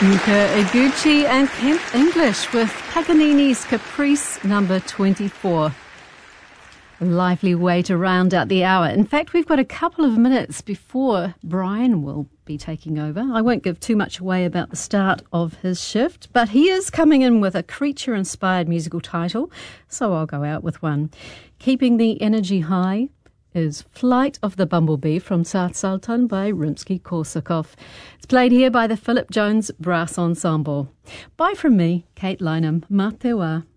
Mika Iguchi and Kent English with Paganini's Caprice number 24. A lively way to round out the hour. In fact, we've got a couple of minutes before Brian will be taking over. I won't give too much away about the start of his shift, but he is coming in with a creature-inspired musical title, so I'll go out with one. Keeping the energy high is Flight of the Bumblebee from Tsar Sultan by Rimsky-Korsakov. It's played here by the Philip Jones Brass Ensemble. Bye from me, Kate Lynham. Mā te wā.